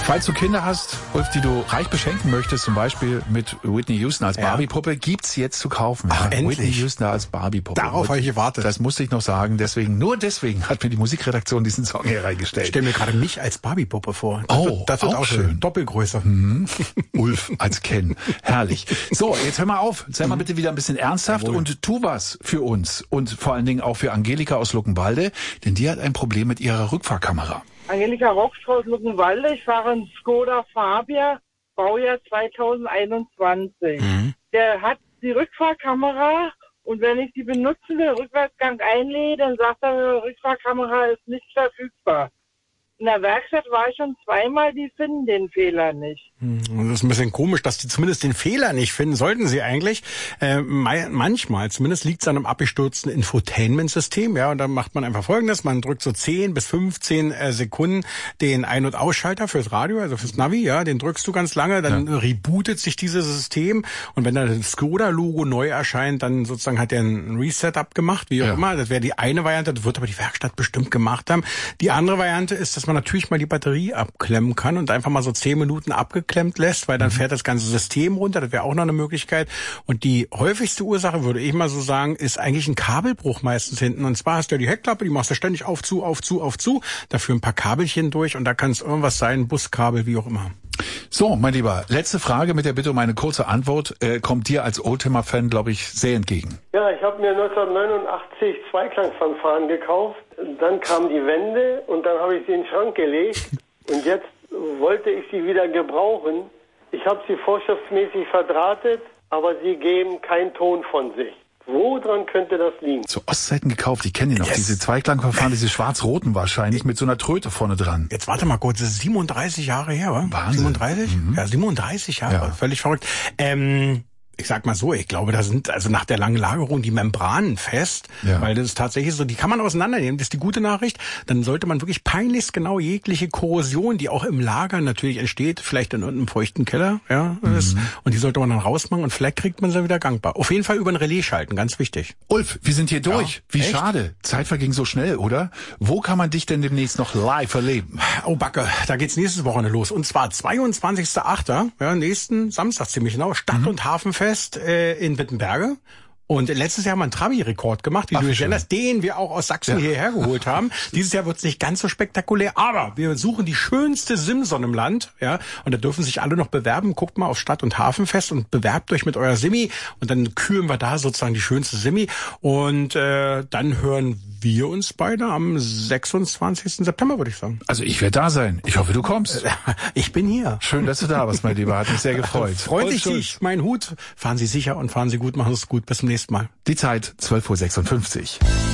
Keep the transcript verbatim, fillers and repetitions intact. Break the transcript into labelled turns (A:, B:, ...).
A: Falls du Kinder hast, Ulf, die du reich beschenken möchtest, zum Beispiel mit Whitney Houston als Barbie-Puppe, gibt's jetzt zu kaufen.
B: Ach,
A: ja?
B: endlich.
A: Whitney Houston als Barbie-Puppe.
B: Darauf habe ich gewartet.
A: Das musste ich noch sagen. Deswegen, nur deswegen hat mir die Musikredaktion diesen Song hier reingestellt.
B: Ich stelle mir gerade mich als Barbie-Puppe vor. Das
A: oh,
B: wird, das wird
A: auch,
B: auch
A: schön.
B: Doppelgröße.
A: Mhm. Ulf als Ken. Herrlich. So, jetzt hör mal auf. Sei mal bitte wieder ein bisschen ernsthaft
B: Jawohl.
A: und tu was für uns. Und vor allen Dingen auch für Angelika aus Luckenwalde, denn die hat ein Problem mit ihrer Rückfahrkamera.
C: Angelika Rockstrauß Luckenwalde, ich fahre einen Skoda Fabia, Baujahr zweitausendeinundzwanzig. Mhm. Der hat die Rückfahrkamera und wenn ich die benutzen will, Rückwärtsgang einlege, dann sagt er, die Rückfahrkamera ist nicht verfügbar. In der Werkstatt war ich schon zweimal, die finden den Fehler nicht.
B: Das ist ein bisschen komisch, dass die zumindest den Fehler nicht finden, sollten sie eigentlich. Äh, manchmal, zumindest liegt es an einem abgestürzten Infotainment-System, ja, und dann macht man einfach Folgendes, man drückt so zehn bis fünfzehn äh, Sekunden den Ein- und Ausschalter fürs Radio, also fürs Navi, ja, den drückst du ganz lange, dann ja. rebootet sich dieses System und wenn dann das Skoda-Logo neu erscheint, dann sozusagen hat der ein Reset-Up gemacht, wie auch ja. immer. Das wäre die eine Variante, das wird aber die Werkstatt bestimmt gemacht haben. Die andere Variante ist, dass man natürlich mal die Batterie abklemmen kann und einfach mal so zehn Minuten abgeklemmt lässt, weil dann fährt das ganze System runter. Das wäre auch noch eine Möglichkeit. Und die häufigste Ursache, würde ich mal so sagen, ist eigentlich ein Kabelbruch meistens hinten. Und zwar hast du ja die Heckklappe, die machst du ständig auf, zu, auf, zu, auf, zu. Dafür ein paar Kabelchen durch und da kann es irgendwas sein, Buskabel, wie auch immer.
A: So, mein Lieber, letzte Frage mit der Bitte um eine kurze Antwort. Äh, kommt dir als Oldtimer-Fan, glaube ich, sehr entgegen.
D: Ja, ich habe mir neunzehnhundertneunundachtzig Zweiklangfanfaren gekauft. Dann kam die Wende und dann habe ich sie in den Schrank gelegt. Und jetzt wollte ich sie wieder gebrauchen. Ich habe sie vorschriftsmäßig verdrahtet, aber sie geben keinen Ton von sich. Woran könnte das liegen?
A: Zu Ostzeiten gekauft, ich kenne die noch,
B: yes.
A: diese Zweiklangverfahren, diese schwarz-roten wahrscheinlich, mit so einer Tröte vorne dran.
B: Jetzt warte mal kurz, das ist siebenunddreißig Jahre her, oder?
A: Wahnsinn.
B: siebenunddreißig? Mhm. Ja, siebenunddreißig Jahre, ja. Völlig verrückt. Ähm... Ich sag mal so, ich glaube, da sind also nach der langen Lagerung die Membranen fest, ja. weil das ist tatsächlich so, die kann man auseinandernehmen, das ist die gute Nachricht. Dann sollte man wirklich peinlichst genau jegliche Korrosion, die auch im Lager natürlich entsteht, vielleicht in irgendeinem feuchten Keller, ja, mhm. ist, und die sollte man dann rausmachen und vielleicht kriegt man sie wieder gangbar. Auf jeden Fall über ein Relais schalten, ganz wichtig.
A: Ulf, wir sind hier durch. Ja, Wie
B: echt?
A: Schade. Zeit verging so schnell, oder? Wo kann man dich denn demnächst noch live erleben?
B: Oh Backe, da geht's nächstes Wochenende los. Und zwar zweiundzwanzigster achter Ja, nächsten Samstag ziemlich genau, Stadt- mhm. und Hafenfest. Äh, in Wittenberge. Und letztes Jahr haben wir einen Trabi-Rekord gemacht, wie Ach, du dich erinnerst, den wir auch aus Sachsen ja. hierher geholt haben. Dieses Jahr wird es nicht ganz so spektakulär, aber wir suchen die schönste Simson im Land, ja, und da dürfen sich alle noch bewerben. Guckt mal auf Stadt- und Hafenfest und bewerbt euch mit eurer Simi und dann küren wir da sozusagen die schönste Simi und äh, dann hören wir uns beide am sechsundzwanzigsten September, würde ich sagen.
A: Also ich werde da sein. Ich hoffe, du kommst.
B: Ich bin hier.
A: Schön, dass du da warst, mein Lieber. Hat mich sehr gefreut.
B: Freut sich dich, mein Hut. Fahren Sie sicher und fahren Sie gut, machen Sie es gut. Bis zum nächsten Mal.
A: Die Zeit zwölf Uhr sechsundfünfzig.